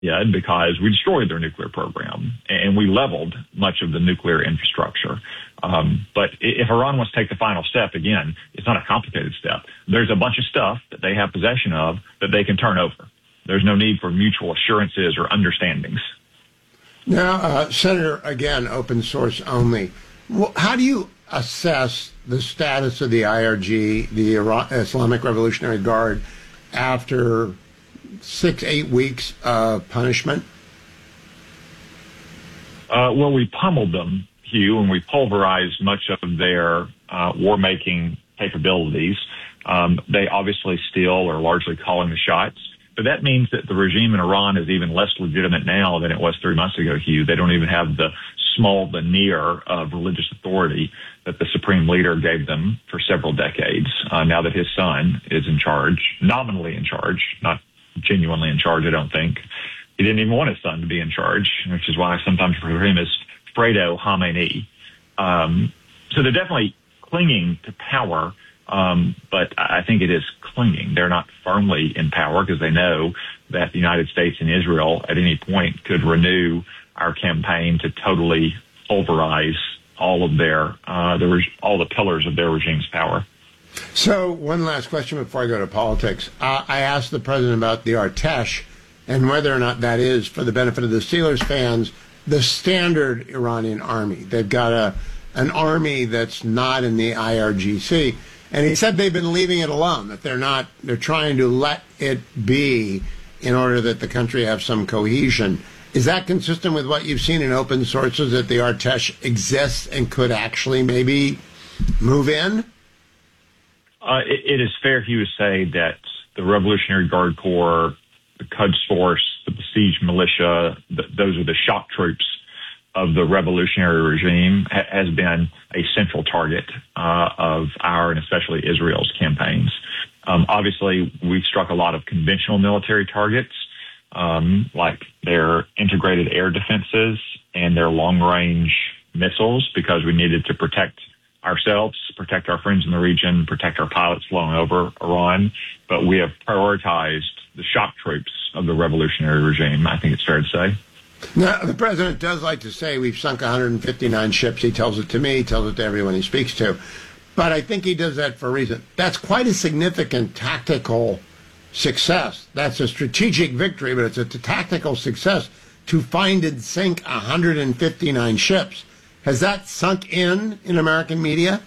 because we destroyed their nuclear program and we leveled much of the nuclear infrastructure. But if Iran wants to take the final step, again, it's not a complicated step. There's a bunch of stuff that they have possession of that they can turn over. There's no need for mutual assurances or understandings. Now, Senator, again, open source only. How do you assess the status of the IRG, the Islamic Revolutionary Guard, after 6-8 weeks of punishment? Well, we pummeled them, Hugh, and we pulverized much of their war-making capabilities. They obviously still are largely calling the shots. But that means that the regime in Iran is even less legitimate now than it was 3 months ago, Hugh. They don't even have the small veneer of religious authority that the supreme leader gave them for several decades, now that his son is in charge, nominally in charge, not genuinely in charge, I don't think. He didn't even want his son to be in charge, which is why I sometimes refer to him as Fredo Khamenei. So they're definitely clinging to power, but I think it is clinging. They're not firmly in power because they know that the United States and Israel at any point could renew our campaign to totally pulverize all of their all the pillars of their regime's power. So one last question before I go to politics. I asked the president about the Artesh and whether or not that is, for the benefit of the Steelers fans, the standard Iranian army. They've got an army that's not in the IRGC. And he said they've been leaving it alone, that they're trying to let it be in order that the country have some cohesion. Is that consistent with what you've seen in open sources, that the Artesh exists and could actually maybe move in? It is fair, Hugh, to say that the Revolutionary Guard Corps, the Quds Force, the besieged militia, those are the shock troops of the revolutionary regime, has been a central target of our and especially Israel's campaigns. Obviously, we've struck a lot of conventional military targets, like their integrated air defenses and their long-range missiles, because we needed to protect ourselves, protect our friends in the region, protect our pilots flying over Iran. But we have prioritized the shock troops of the revolutionary regime, I think it's fair to say. Now, the president does like to say we've sunk 159 ships. He tells it to me, he tells it to everyone he speaks to. But I think he does that for a reason. That's quite a significant tactical success. That's a strategic victory, but it's a tactical success to find and sink 159 ships. Has that sunk in American media?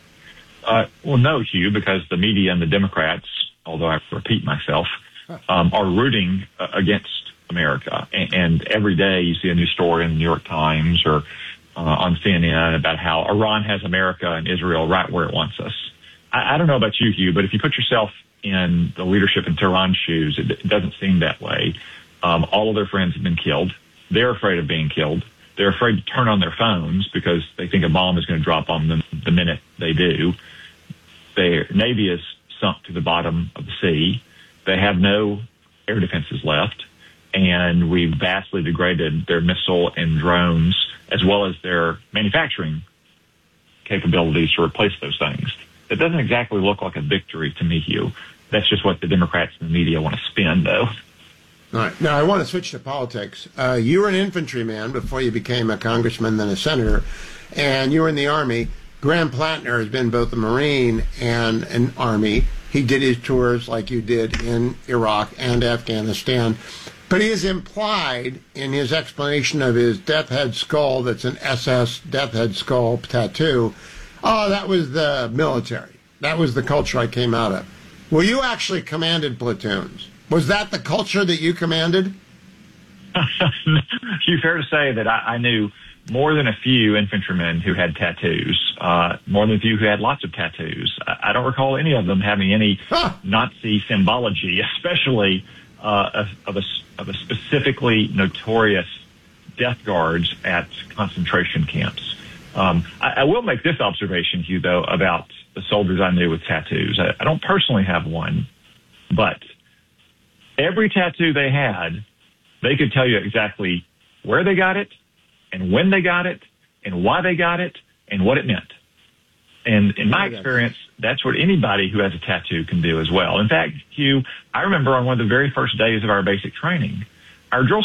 Well, no, Hugh, because the media and the Democrats, although I repeat myself, are rooting against America. And every day you see a new story in the New York Times or on CNN about how Iran has America and Israel right where it wants us. I don't know about you, Hugh, but if you put yourself in the leadership in Tehran's shoes, it doesn't seem that way. All of their friends have been killed. They're afraid of being killed. They're afraid to turn on their phones because they think a bomb is going to drop on them the minute they do. Their Navy is sunk to the bottom of the sea. They have no air defenses left. And we've vastly degraded their missile and drones, as well as their manufacturing capabilities to replace those things. It doesn't exactly look like a victory to me, Hugh. That's just what the Democrats and the media want to spin, though. All right. Now, I want to switch to politics. You were an infantryman before you became a congressman, then a senator, and you were in the Army. Graham Plattner has been both a Marine and an Army. He did his tours like you did in Iraq and Afghanistan. But he has implied in his explanation of his death head skull, that's an SS death head skull tattoo, oh, that was the military. That was the culture I came out of. Well, you actually commanded platoons. Was that the culture that you commanded? It's fair to say that I knew more than a few infantrymen who had tattoos, more than a few who had lots of tattoos. I don't recall any of them having any Nazi symbology, especially of a specifically notorious death guards at concentration camps. I will make this observation, Hugh, though, about the soldiers I knew with tattoos. I don't personally have one, but every tattoo they had, they could tell you exactly where they got it and when they got it and why they got it and what it meant. And in my experience, that's what anybody who has a tattoo can do as well. In fact, Hugh, I remember on one of the very first days of our basic training, our drill